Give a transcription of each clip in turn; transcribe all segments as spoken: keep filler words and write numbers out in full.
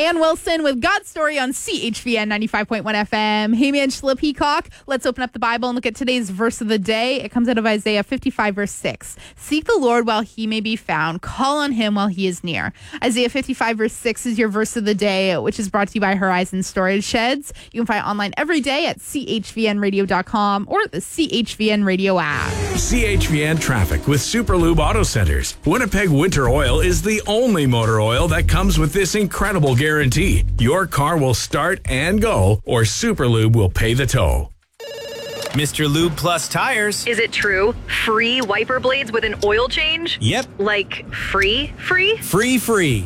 Ann Wilson with God's Story on C H V N ninety-five point one F M. Hey, man, Angela Peacock. Let's open up the Bible and look at today's verse of the day. It comes out of Isaiah fifty-five, verse six. Seek the Lord while he may be found. Call on him while he is near. Isaiah fifty-five, verse six is your verse of the day, which is brought to you by Horizon Storage Sheds. You can find it online every day at C H V N radio dot com or the C H V N Radio app. C H V N traffic with Super Lube Auto Centers. Winnipeg Winter Oil is the only motor oil that comes with this incredible guarantee. Your car will start and go, or Super Lube will pay the tow. Mister Lube Plus Tires. Is it true? Free wiper blades with an oil change? Yep. Like free, free? Free, free.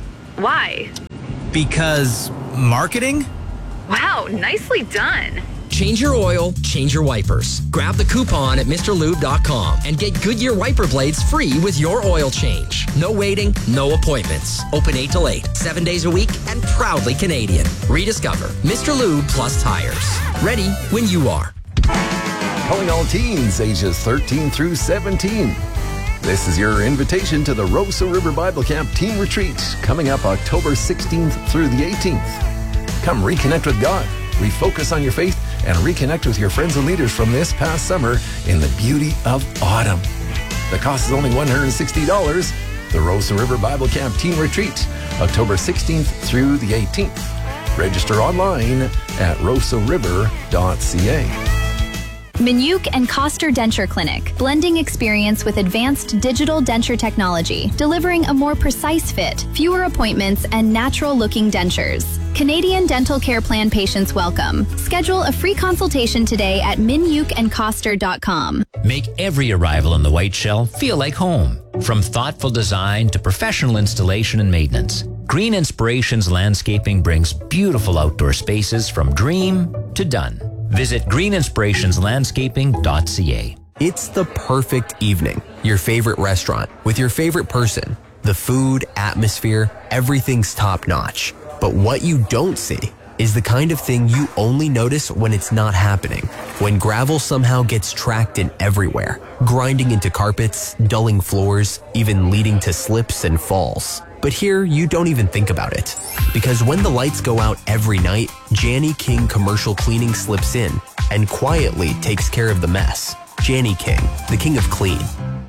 Why? Because marketing? Wow, nicely done. Change your oil, change your wipers. Grab the coupon at Mr Lube dot com and get Goodyear wiper blades free with your oil change. No waiting, no appointments. Open eight till eight, seven days a week, and proudly Canadian. Rediscover Mister Lube Plus Tires. Ready when you are. Calling all teens ages thirteen through seventeen. This is your invitation to the Rosa River Bible Camp Teen Retreat coming up October sixteenth through the eighteenth. Come reconnect with God, refocus on your faith, and reconnect with your friends and leaders from this past summer in the beauty of autumn. The cost is only one hundred sixty dollars. The Rosa River Bible Camp Teen Retreat, October sixteenth through the eighteenth. Register online at rosa river dot c a. Minuk and Coster Denture Clinic, blending experience with advanced digital denture technology, delivering a more precise fit, fewer appointments, and natural-looking dentures. Canadian Dental Care Plan patients welcome. Schedule a free consultation today at minuk and coster dot com. Make every arrival in the White Shell feel like home. From thoughtful design to professional installation and maintenance, Green Inspirations Landscaping brings beautiful outdoor spaces from dream to done. Visit green inspirations landscaping dot c a. It's the perfect evening. Your favorite restaurant with your favorite person. The food, atmosphere, everything's top-notch. But what you don't see is the kind of thing you only notice when it's not happening. When gravel somehow gets tracked in everywhere, grinding into carpets, dulling floors, even leading to slips and falls. But here, you don't even think about it. Because when the lights go out every night, Janny King Commercial Cleaning slips in and quietly takes care of the mess. Janny King, the king of clean.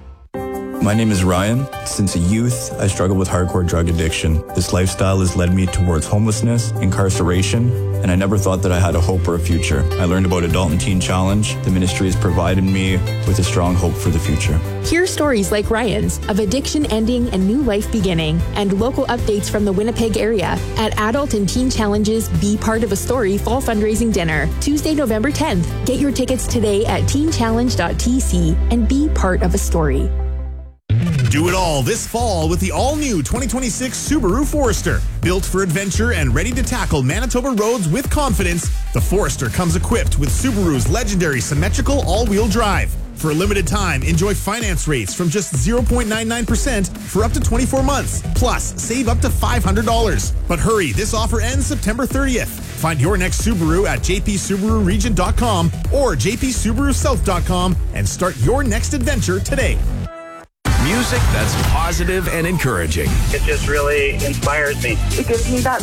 My name is Ryan. Since a youth, I struggled with hardcore drug addiction. This lifestyle has led me towards homelessness, incarceration, and I never thought that I had a hope or a future. I learned about Adult and Teen Challenge. The ministry has provided me with a strong hope for the future. Hear stories like Ryan's of addiction ending and new life beginning, and local updates from the Winnipeg area at Adult and Teen Challenge's Be Part of a Story Fall Fundraising Dinner, Tuesday, November tenth. Get your tickets today at teen challenge dot t c and be part of a story. Do it all this fall with the all-new twenty twenty-six Subaru Forester. Built for adventure and ready to tackle Manitoba roads with confidence, the Forester comes equipped with Subaru's legendary symmetrical all-wheel drive. For a limited time, enjoy finance rates from just zero point nine nine percent for up to twenty-four months. Plus, save up to five hundred dollars. But hurry, this offer ends September thirtieth. Find your next Subaru at j p subaru region dot com or j p subaru south dot com and start your next adventure today. Music that's positive and encouraging. It just really inspires me. It gives me that